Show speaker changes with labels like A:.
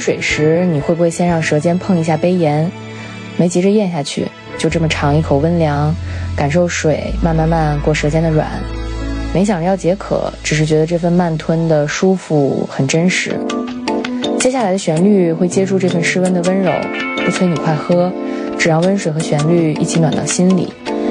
A: 水时，你会不会先让舌尖碰一下杯沿，没急着咽下去，就这么尝一口温凉，感受水慢慢过舌尖的软，没想着要解渴，只是觉得这份慢吞的舒服很真实。接下来的旋律会接住这份室温的温柔，不催你快喝，只让温水和旋律一起暖到心里。